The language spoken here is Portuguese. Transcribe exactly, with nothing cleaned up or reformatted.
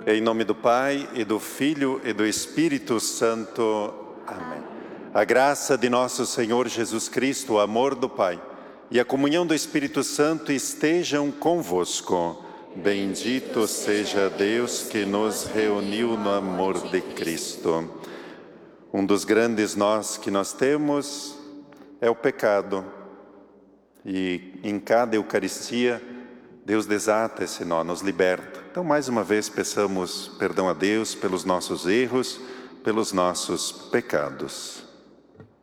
Em nome do Pai, e do Filho, e do Espírito Santo. Amém. A graça de nosso Senhor Jesus Cristo, o amor do Pai e a comunhão do Espírito Santo estejam convosco. Bendito seja Deus que nos reuniu no amor de Cristo. Um dos grandes nós que nós temos é o pecado. E em cada Eucaristia, Deus desata esse nó, nos liberta. Então, mais uma vez, peçamos perdão a Deus pelos nossos erros, pelos nossos pecados.